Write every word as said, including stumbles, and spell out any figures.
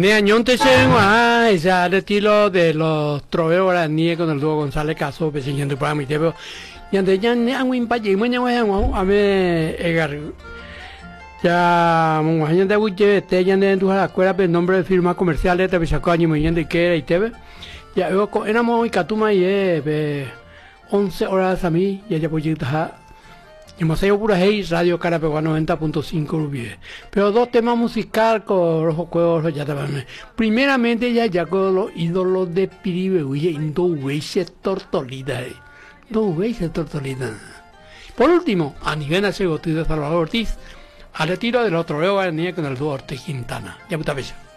Neañonte Chengua, ya al estilo de los troveos guaraníes con el dúo González Caso, peseñando para mi tebo. Y antes ya ne anguin pa ye mañana voy a a me egar. Ya mon año de buche te ya ne tu la escuela pe nombre de firmas comerciales te besaco año muy de que y tebe. Ya yo éramos y catuma y pe once horas a mí ya ya pues ya y Museo Pura Hey, Radio Carapeguá noventa punto cinco Rubie. Pero dos temas musicales con los juegos ya te van. Primeramente ya ya con los ídolos de Piribe, oye, dos veces tortolita, eh. Dos veces tortolita. Por último, a nivel nacional de Salvador Ortiz, al retiro del otro Leo Guaraní con el dúo Ortiz Quintana. Ya puta vez.